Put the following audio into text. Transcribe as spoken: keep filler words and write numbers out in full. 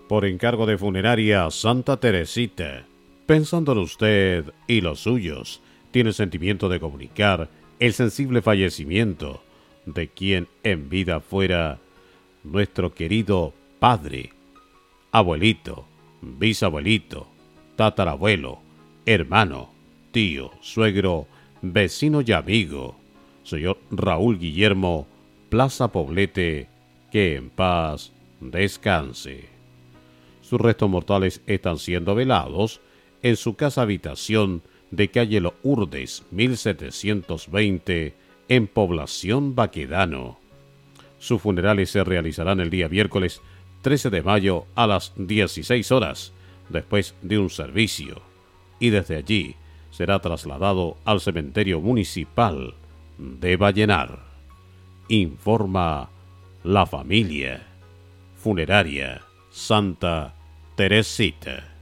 Por encargo de Funeraria Santa Teresita, pensando en usted y los suyos, tiene sentimiento de comunicar el sensible fallecimiento de quien en vida fuera nuestro querido padre, abuelito, bisabuelito, tatarabuelo, hermano, tío, suegro, vecino y amigo, señor Raúl Guillermo Plaza Poblete, que en paz descanse. Sus restos mortales están siendo velados en su casa habitación de calle Los Urdes, mil setecientos veinte, en Población Baquedano. Sus funerales se realizarán el día miércoles trece de mayo a las dieciséis horas, después de un servicio, y desde allí será trasladado al cementerio municipal de Vallenar. Informa la familia. Funeraria Santa Teresita.